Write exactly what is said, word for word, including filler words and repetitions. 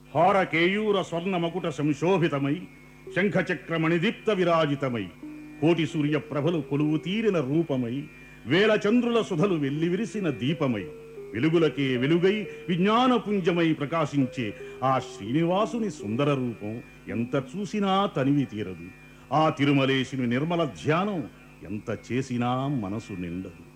హార కేయూర స్వర్ణ మకుట సంశోభితమై శంఖచక్రమణిదీప్త విరాజితమై కోటి సూర్య ప్రభలు కొలువు తీరిన రూపమై వేల చంద్రుల సుధలు వెల్లివిరిసిన దీపమై వెలుగులకే వెలుగై విజ్ఞానపుంజమై ప్రకాశించే ఆ శ్రీనివాసుని సుందర రూపం ఎంత చూసినా తనివి తీరదు. ఆ తిరుమలేశుని నిర్మల ధ్యానం ఎంత చేసినా మనసు నిండదు.